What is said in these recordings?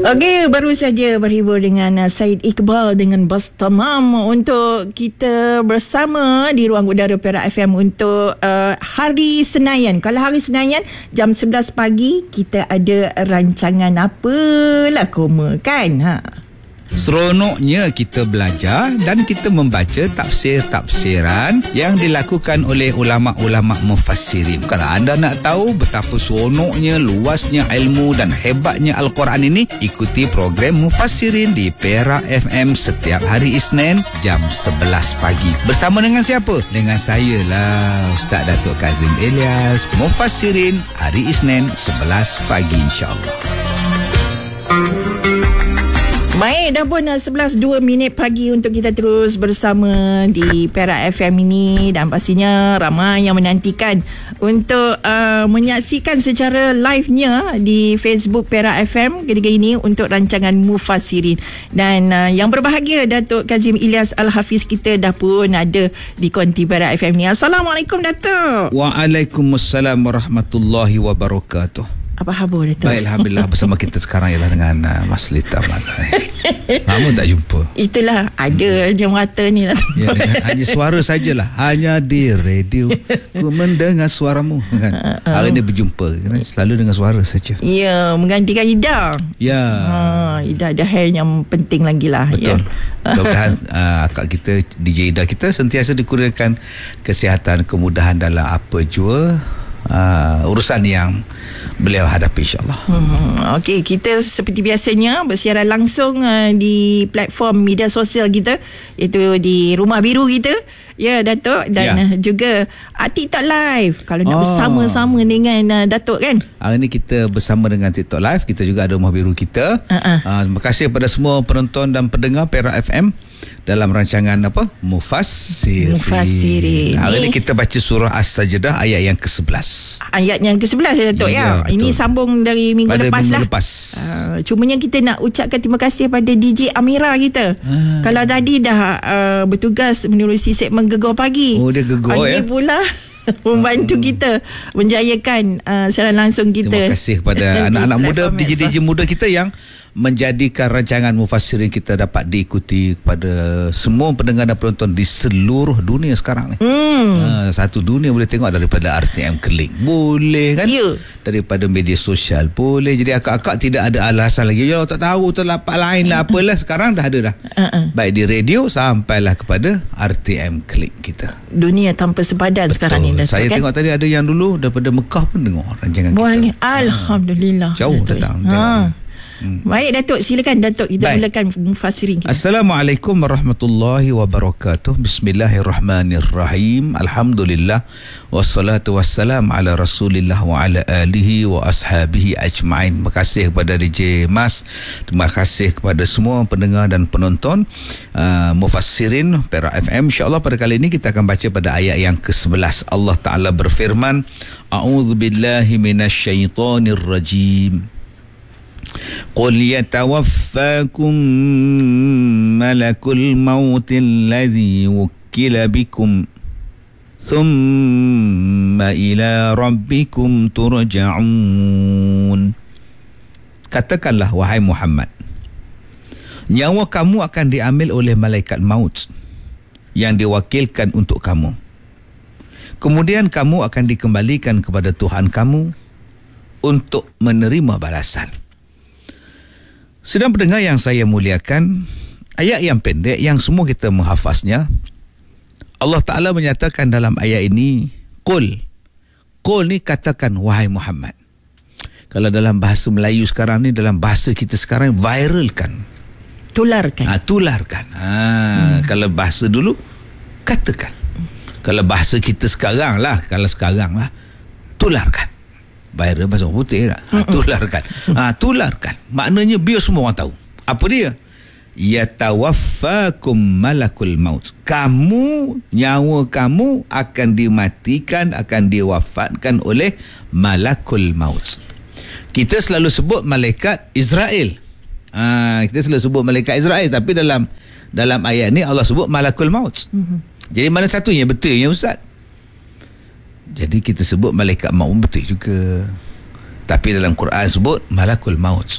Okey, baru saja berhibur dengan Said Iqbal dengan Bas Tamam untuk kita bersama di Ruang Udara Perak FM untuk hari Senayan. Kalau hari Senayan jam 11 pagi kita ada rancangan apalah koma kan? Seronoknya kita belajar dan kita membaca tafsir-tafsiran yang dilakukan oleh ulama-ulama mufassirin. Kalau anda nak tahu betapa seronoknya, luasnya ilmu dan hebatnya Al-Quran ini, ikuti program Mufassirin di Perak FM setiap hari Isnin jam 11 pagi. Bersama dengan siapa? Dengan saya lah, Ustaz Datuk Kazim Elias. Mufassirin hari Isnin 11 pagi insya-Allah. Baik, dah pun 11.02 pagi untuk kita terus bersama di Perak FM ini, dan pastinya ramai yang menantikan untuk menyaksikan secara live-nya di Facebook Perak FM ketika ini untuk rancangan Mufassirin. Dan yang berbahagia, Datuk Kazim Elias Al-Hafiz kita dah pun ada di konti Perak FM ni. Assalamualaikum Datuk. Waalaikumsalam warahmatullahi wabarakatuh. Apa khabar Datuk? Baik, Alhamdulillah. Bersama kita sekarang ialah dengan Mas Lita. Lama tak jumpa. Itulah, ada je mata ni lah. Ya, hanya suara sajalah. Hanya di radio ku mendengar suaramu kan. Hari ini berjumpa kan? Selalu dengan suara saja. Ya, menggantikan Ida. Ya. Ida ada hal yang penting lagi lah. Betul. Ya. Mudah-mudahan akak kita, DJ Ida kita sentiasa dikurniakan kesihatan, kemudahan dalam apa jua urusan yang beliau hadapi insyaAllah. Okey, kita seperti biasanya bersiaran langsung di platform media sosial kita, iaitu di Rumah Biru kita, ya Datuk, dan juga TikTok Live. Kalau nak bersama-sama dengan Datuk kan. Hari ini kita bersama dengan TikTok Live, kita juga ada Rumah Biru kita. Terima kasih kepada semua penonton dan pendengar Perak FM dalam rancangan apa? Mufassirin. Hari ini kita baca surah As-Sajdah ayat yang ke-11. Ayat yang ke-11 ya Datuk ya. Ini sambung dari minggu lepas lah. Cumanya kita nak ucapkan terima kasih pada DJ Amira kita. Kalau tadi dah bertugas menerusi segmen Gegar Pagi. Oh, dia gegar ya. Ini pula membantu kita menjayakan siaran langsung kita. Terima kasih kepada anak-anak muda, DJ-DJ muda kita yang menjadikan rancangan Mufassirin kita dapat diikuti kepada semua pendengar dan penonton di seluruh dunia sekarang ni. Satu dunia boleh tengok daripada RTM Keling, boleh kan? Daripada media sosial boleh. Jadi akak-akak tidak ada alasan lagi, ya tak tahu terlapat lain lah apalah. Sekarang dah ada dah. Baik di radio sampailah kepada RTM Keling kita. Dunia tanpa sepadan. Betul. Sekarang ni dah. Saya tengok tadi ada yang dulu daripada Mekah pun dengar rancangan kita. Alhamdulillah. Jauh datang. Baik Datuk, silakan Datuk, kita mulakan Mufassirin kita. Assalamualaikum warahmatullahi wabarakatuh. Bismillahirrahmanirrahim. Alhamdulillah wassalatu wassalam ala Rasulillah wa ala alihi wa ashabihi ajma'in. Terima kasih kepada DJ Mas. Terima kasih kepada semua pendengar dan penonton Mufassirin Perak FM. InsyaAllah pada kali ini kita akan baca pada ayat yang ke-11. Allah Ta'ala berfirman, A'udzubillahi minasyaitonirrajim. قل يتوفاكم ملك الموت الذي وكل بكم ثم إلى ربكم ترجعون. Katakanlah wahai Muhammad, nyawa kamu akan diambil oleh malaikat maut yang diwakilkan untuk kamu. Kemudian kamu akan dikembalikan kepada Tuhan kamu untuk menerima balasan. Sedang pendengar yang saya muliakan, ayat yang pendek yang semua kita menghafaznya, Allah Ta'ala menyatakan dalam ayat ini, Qul ni katakan wahai Muhammad. Kalau dalam bahasa Melayu sekarang ni, dalam bahasa kita sekarang, viralkan. Tularkan. Kalau bahasa dulu, katakan. Kalau bahasa kita sekarang lah, tularkan. Viral bahasa putih tak? Tularkan. Tularkan. Maknanya biar semua orang tahu. Apa dia? Yatawaffakum malakul maut. Nyawa kamu akan dimatikan, akan diwafatkan oleh malakul maut. Kita selalu sebut malaikat Israel. Kita selalu sebut malaikat Israel, tapi dalam ayat ni Allah sebut malakul maut. Jadi mana satunya betulnya Ustaz? Jadi kita sebut malaikat maut betul juga. Tapi dalam Quran sebut malakul maut.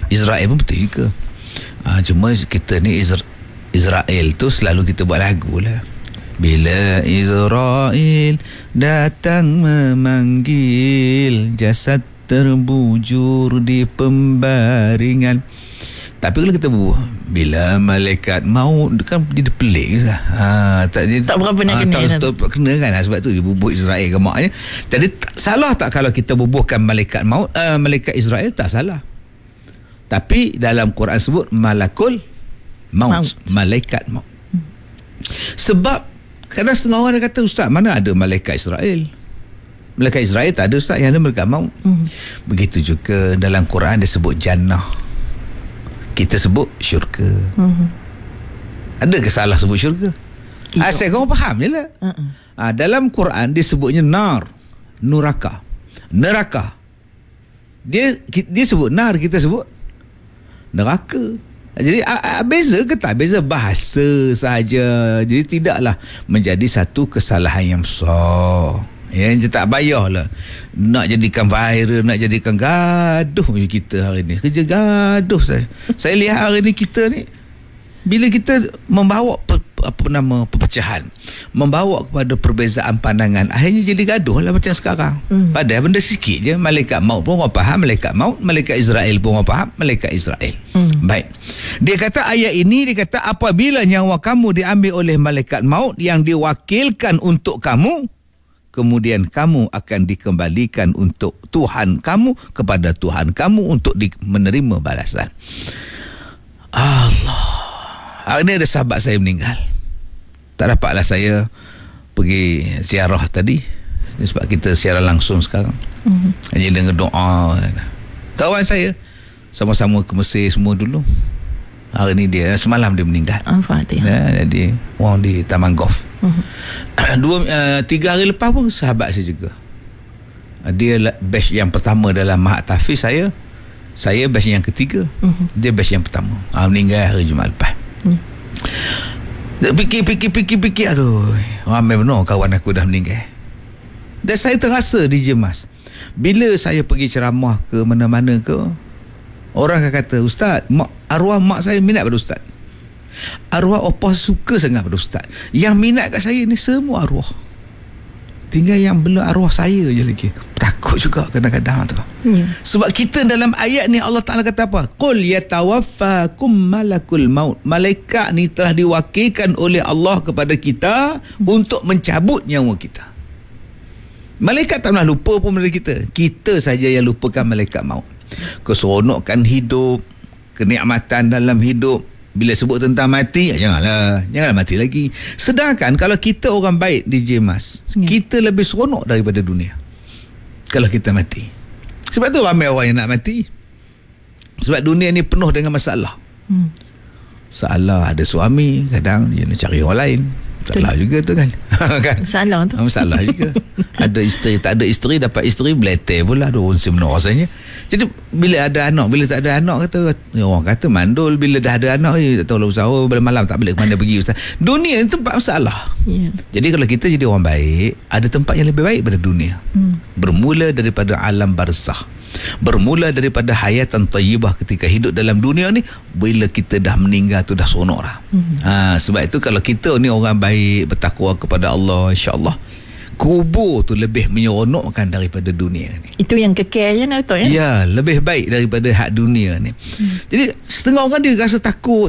Israel pun betul juga. Cuma kita ni Israel tu selalu kita buat lagu lah. Bila Israel datang memanggil, jasad terbujur di pembaringan. Tapi kalau kita bila malaikat maut, kan dia pelik je. Tak berapa nak kena. Tak kena kan. Sebab tu dia bubuh Israel ke maknya. Jadi salah tak kalau kita bubuhkan malaikat maut, malaikat Israel? Tak salah. Tapi dalam Quran sebut malakul maut. Malaikat maut. Sebab kadang setengah orang dia kata, Ustaz, mana ada malaikat Israel? Malaikat Israel tak ada, Ustaz, yang ada malaikat maut. Begitu juga dalam Quran dia sebut jannah, kita sebut syurga. Ada ke salah sebut syurga? Asal kau faham je lah. Dalam Quran dia sebutnya nar, neraka. Dia sebut nar, kita sebut neraka. Jadi beza ke tak? Beza bahasa sahaja. Jadi tidaklah menjadi satu kesalahan yang besar. Ya, tak payahlah nak jadikan viral, nak jadikan gaduh kita hari ni. Kerja gaduh saya. Saya lihat hari ni kita ni, bila kita membawa perpecahan, membawa kepada perbezaan pandangan, akhirnya jadi gaduh lah macam sekarang. Padahal benda sikit je. Malaikat maut pun orang faham malaikat maut, malaikat Israel pun orang faham malaikat Israel. Baik. Dia kata ayat ini, dia kata apabila nyawa kamu diambil oleh malaikat maut yang diwakilkan untuk kamu, kemudian kamu akan dikembalikan untuk Tuhan kamu, kepada Tuhan kamu untuk menerima balasan. Allah. Hari ni ada sahabat saya meninggal. Tak dapatlah saya pergi ziarah tadi, sebab kita ziarah langsung sekarang. Hanya dengan doa. Kawan saya sama-sama ke Mesir semua dulu. Hari ni dia, semalam dia meninggal. Jadi orang di Taman Golf. 3 hari lepas pun sahabat saya juga. Dia batch yang pertama dalam Mahat Tahfiz saya batch yang ketiga. Dia batch yang pertama. Meninggal hari Jumaat lepas. Fikir, aduh, ramai benar kawan aku dah meninggal. Dan saya terasa DJ Mas, bila saya pergi ceramah ke mana-mana ke, orang akan kata, Ustaz, arwah mak saya minat pada Ustaz, arwah opah suka sangat pada Ustaz. Yang minat kat saya ni semua arwah, tinggal yang bela arwah saya je lagi. Takut juga kadang-kadang tu. Sebab kita dalam ayat ni Allah Ta'ala kata apa? Qul yatawaffakum malakul maut. Malaikat ni telah diwakilkan oleh Allah kepada kita untuk mencabut nyawa kita. Malaikat tak pernah lupa pun pada kita. Kita saja yang lupakan malaikat maut. Keseronokan hidup, kenikmatan dalam hidup, bila sebut tentang mati, janganlah mati lagi. Sedangkan kalau kita orang baik, DJ Mas, kita lebih seronok daripada dunia kalau kita mati. Sebab tu ramai orang yang nak mati. Sebab dunia ni penuh dengan masalah. Masalah, ada suami kadang dia nak cari orang lain. Salah juga tu kan. Salah tu. Masalah juga. Ada isteri, tak ada isteri, dapat isteri beleter pula. Aduh, sebenar rasanya. Jadi bila ada anak, bila tak ada anak, orang kata mandul. Bila dah ada anak, tak tahu lah usaha, malam tak balik ke mana pergi, Ustaz. Dunia ni tempat masalah. Jadi kalau kita jadi orang baik, ada tempat yang lebih baik pada dunia. Bermula daripada alam barzakh, bermula daripada hayatan tayyibah ketika hidup dalam dunia ni. Bila kita dah meninggal tu dah seronok lah. Sebab itu kalau kita ni orang baik, bertakwa kepada Allah, insya-Allah kubur tu lebih menyeronokkan daripada dunia ni. Itu yang kekal je Dato' ya? Ya, lebih baik daripada hak dunia ni. Jadi setengah orang dia rasa takut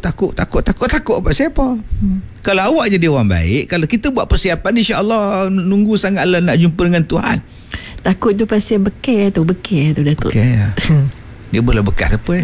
apa siapa? Kalau awak jadi orang baik, kalau kita buat persiapan, insya-Allah nunggu sangat Allah nak jumpa dengan Tuhan. Takut tu pasal bekal tu Dato'. Bekal. Dia boleh bekas apa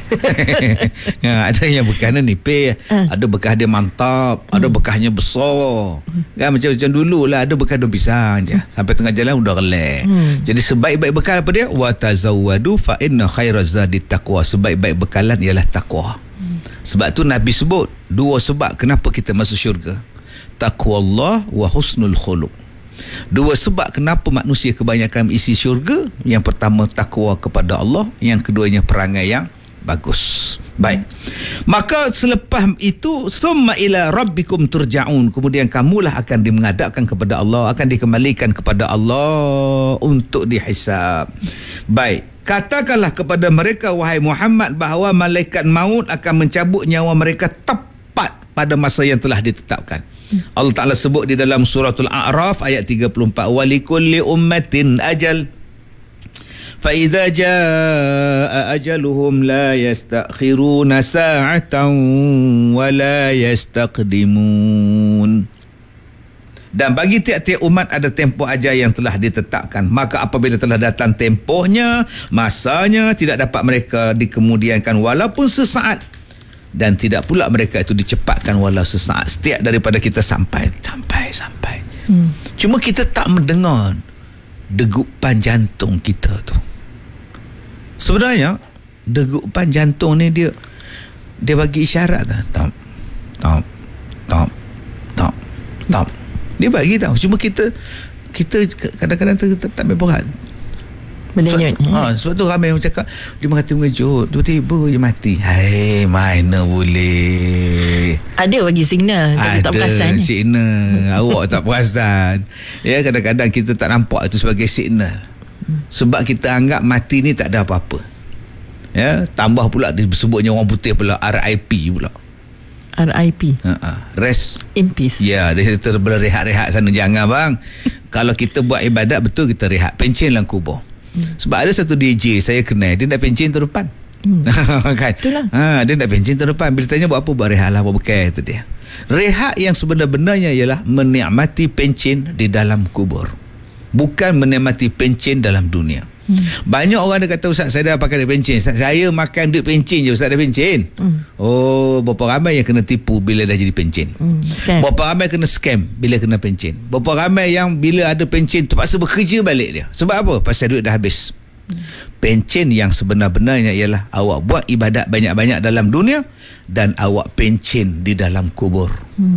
ada yang bekasnya nipis, ada bekas dia mantap, ada bekasnya besar kan, macam dulu lah, ada bekas daun pisang je, sampai tengah jalan udah relek. Jadi sebaik-baik bekal apa dia? Wa tazawwadu fa inna khairaz zadi taqwa. Sebaik-baik bekalan ialah takwa. Sebab tu Nabi sebut 2 sebab kenapa kita masuk syurga: taqwallah wa husnul khuluq. 2 sebab kenapa manusia kebanyakan isi syurga. Yang pertama takwa kepada Allah, yang keduanya perangai yang bagus. Baik. Maka selepas itu, summa ila rabbikum turja'un, kemudian kamulah akan menghadapkan kepada Allah, akan dikembalikan kepada Allah untuk dihisab. Baik. katakanlah kepada mereka, wahai Muhammad, bahawa malaikat maut akan mencabut nyawa mereka tepat pada masa yang telah ditetapkan. Allah Ta'ala sebut di dalam suratul A'raf ayat 34, walikulli ummatin ajal فَإِذَا جَاءَ أَجَلُهُمْ لَا يَسْتَأْخِرُونَ سَاعَةً وَلَا يَسْتَقْدِمُونَ. Dan bagi tiap-tiap umat ada tempoh ajal yang telah ditetapkan. Maka apabila telah datang tempohnya, masanya, tidak dapat mereka dikemudiankan walaupun sesaat. Dan tidak pula mereka itu dicepatkan walau sesaat. Setiap daripada kita sampai. Cuma kita tak mendengar degupan jantung kita tu. Sebenarnya degupan jantung ni dia bagi isyarat dah. Top. Dia bagi tahu. Cuma kita kadang-kadang kita tak berperan. Menenyut. Sebab tu ramai yang cakap dia mati mengejut, tiba-tiba dia mati. Hai, mana boleh. Ada bagi signal tapi tak perasan. Ada signal. Awak tak perasan. Ya, kadang-kadang kita tak nampak itu sebagai signal. Sebab kita anggap mati ni tak ada apa-apa. Ya, tambah pula disebutnya orang putih pula RIP pula. RIP. Rest in peace. Ya, dia kata boleh rehat-rehat sana. Jangan bang. Kalau kita buat ibadat betul, kita rehat. Pencen dalam kubur. Sebab ada satu DJ saya kenal, dia nak pencen tahun depan. Kan? Itulah. Dia nak pencen tahun depan. Bila tanya buat apa, buat rehat lah, buat bekal tu dia. Rehat yang sebenar-benarnya ialah menikmati pencen di dalam kubur, bukan menikmati pencen dalam dunia. Banyak orang dia kata, Ustaz, saya dah pakai duit pencen, saya makan duit pencen je, Ustaz, dah pencen. Oh, berapa ramai yang kena tipu bila dah jadi pencen. Berapa ramai kena scam bila kena pencen. Berapa ramai yang bila ada pencen terpaksa bekerja balik dia. Sebab apa? Pasal duit dah habis. Pencen yang sebenar-benarnya ialah awak buat ibadat banyak-banyak dalam dunia dan awak pencen di dalam kubur.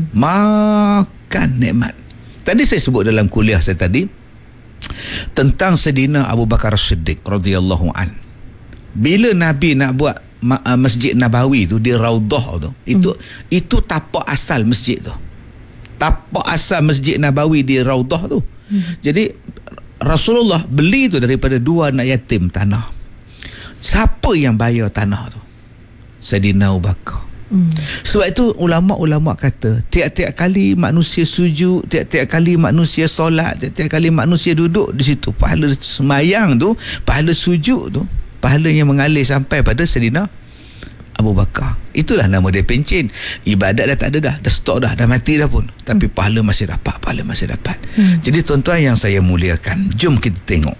Makan nikmat. Tadi saya sebut dalam kuliah saya tadi tentang Sayyidina Abu Bakar As-Siddiq radhiyallahu an. Bila Nabi nak buat Masjid Nabawi tu di Raudah tu, itu tapak asal masjid tu. Tapak asal Masjid Nabawi di Raudah tu. Jadi Rasulullah beli tu daripada dua anak yatim tanah. Siapa yang bayar tanah tu? Sayyidina Abu Bakar. Sebab itu ulama-ulama kata tiap-tiap kali manusia sujud, tiap-tiap kali manusia solat, tiap-tiap kali manusia duduk di situ, pahala semayang tu, pahala sujud tu, pahalanya mengalir sampai pada Sayyidina Abu Bakar. Itulah nama dia pencen. Ibadat dah tak ada dah stop dah mati dah pun, tapi pahala masih dapat, Jadi tuan-tuan yang saya muliakan, jom kita tengok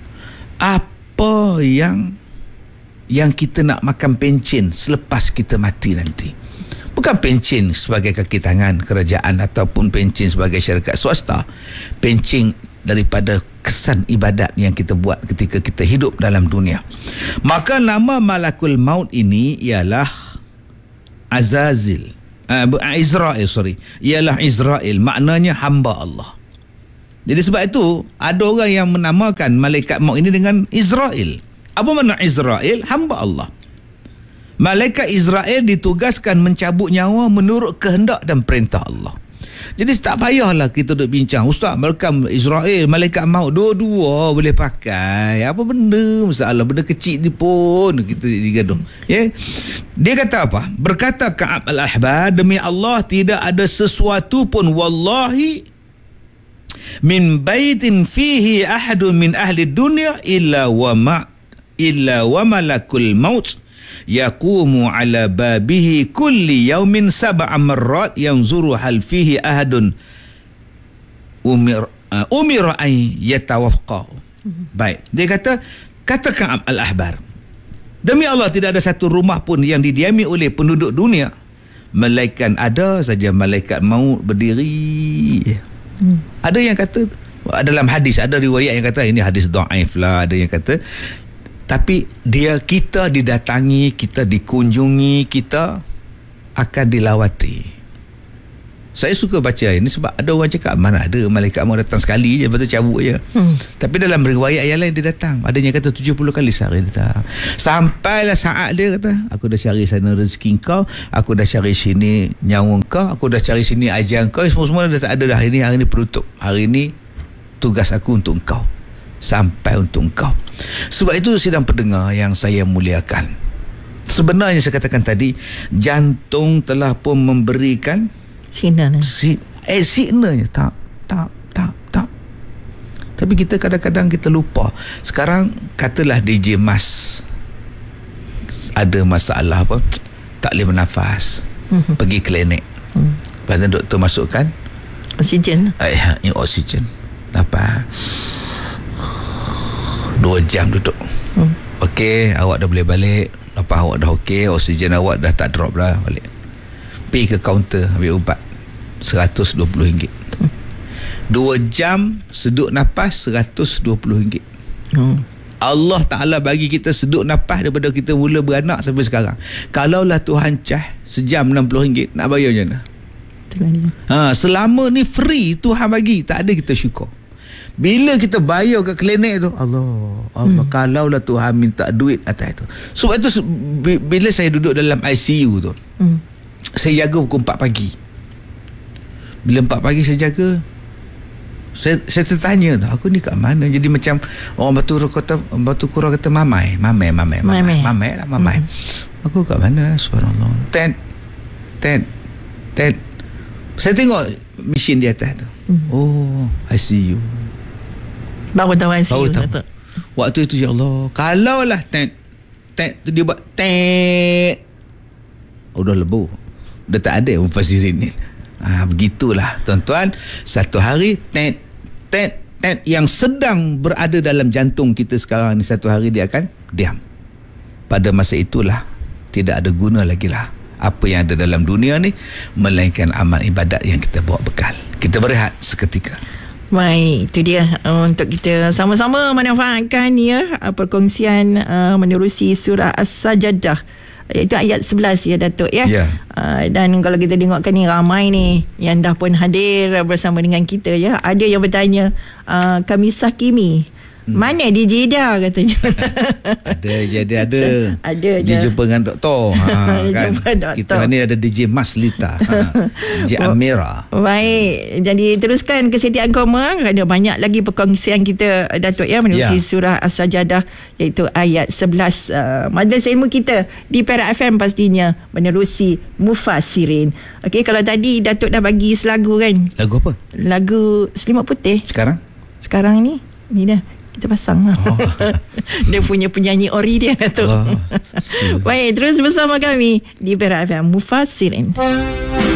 apa yang kita nak makan pencen selepas kita mati nanti. Bukan pencen sebagai kaki tangan kerajaan ataupun pencen sebagai syarikat swasta. Pencen daripada kesan ibadat yang kita buat ketika kita hidup dalam dunia. Maka nama malakul maut ini ialah ialah Israel, maknanya hamba Allah. Jadi sebab itu ada orang yang menamakan malaikat maut ini dengan Israel. Apa makna Israel? Hamba Allah. Malaikat Israel ditugaskan mencabut nyawa menurut kehendak dan perintah Allah. Jadi tak payahlah kita duk bincang, Ustaz, malaikat maut dua-dua boleh pakai. Apa benda masalah, benda kecil ni pun kita digaduh. Ya? Dia kata apa? Berkata Ka'ab al-Ahbar, demi Allah tidak ada sesuatu pun, wallahi, min baitin fihi ahadun min ahli dunya illa wa malakul maut yaqumu ala babihi kulli yaumin 7 marrat yanzuru hal fihi ahadun umira an yatawafqa. Baik, dia kata Ka'ab al-Ahbar, demi Allah tidak ada satu rumah pun yang didiami oleh penduduk dunia melainkan ada saja malaikat maut berdiri. Ada yang kata dalam hadis, ada riwayat yang kata ini hadis dhaif lah, ada yang kata, tapi kita didatangi, kita dikunjungi, kita akan dilawati. Saya suka baca ini sebab ada orang cakap mana ada malaikat maut datang sekali je, lepas tu cabut je. Tapi dalam riwayat yang lain dia datang. Ada yang kata 70 kali sehari datang. Sampailah saat dia kata, aku dah cari sana rezeki kau, aku dah cari sini nyawa kau, aku dah cari sini ajar kau, semua dah tak ada dah. Hari ni penutup. Hari ni tugas aku untuk kau. sampai untuk engkau. Sebab itu sidang pendengar yang saya muliakan, sebenarnya saya katakan tadi, jantung telah pun memberikan signalnya. Signalnya tak. Tapi kita kadang-kadang kita lupa. Sekarang katalah DJ Mas ada masalah apa, tak boleh bernafas, pergi klinik, lepas tu doktor masukkan oksigen, oksigen, dapat 2 jam duduk. Okey, awak dah boleh balik. Lepas awak dah okey, oksigen awak dah tak drop dah, balik pergi ke kaunter ambil ubat, RM120. 2 jam seduk nafas RM120. Allah Ta'ala bagi kita seduk nafas daripada kita mula beranak sampai sekarang. Kalaulah Tuhan cah sejam RM60, nak bayar macam mana? Selama ni free Tuhan bagi, tak ada kita syukur. Bila kita bayar ke klinik tu, Allah kalaulah Tuhan minta duit atas itu. Sebab itu bila saya duduk dalam ICU tu, saya jaga pukul 4 pagi. Bila 4 pagi saya jaga, saya tertanya tu, aku ni kat mana? Jadi macam orang Batu Kura kata mamai. Aku kat mana? Subhanallah. Ted. Saya tengok mesin di atas tu. Oh, ICU. Baru tahu ICU. Waktu itu, ya Allah, kalaulah Ted tu dia buat Ted, dah lebu, dah tak ada mufassirin ni. Begitulah tuan-tuan, satu hari Ted yang sedang berada dalam jantung kita sekarang ni, satu hari dia akan diam. Pada masa itulah tidak ada guna lagi lah apa yang ada dalam dunia ni, melainkan amal ibadat yang kita bawa bekal. Kita berehat seketika. Baik, itu dia untuk kita sama-sama manfaatkan perkongsian menerusi surah As-Sajdah, iaitu ayat 11 ya Datuk ya. Dan kalau kita tengokkan ni, ramai ni yang dah pun hadir bersama dengan kita ya. Ada yang bertanya, Kamisah Kimi mana di Jeddah katanya. Ada dia jumpa dengan doktor. Kan? Kita ni ada DJ Maslita, DJ Amira. Baik, jadi teruskan kesetiaan koma. Ada banyak lagi perkongsian kita Datuk ya, menerusi surah As-Sajdah, iaitu ayat 11. Majlis ilmu kita di Perak FM pastinya menerusi mufassirin. Okey, kalau tadi Datuk dah bagi selagu kan. Lagu apa? Lagu Selimut Putih. Sekarang ni dah kita pasang. Dia punya penyanyi ori dia tu. Baik, terus bersama kami di Perak FM Mufassirin.